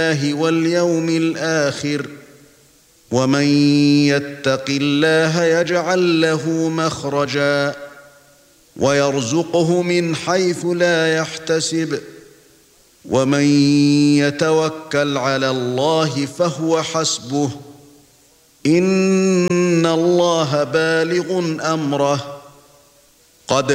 واليوم الآخر ومن يتق الله يجعل له مخرجا ويرزقه من حيث لا يحتسب ومن يتوكل على الله فهو حسبه إن الله بالغ أمره قد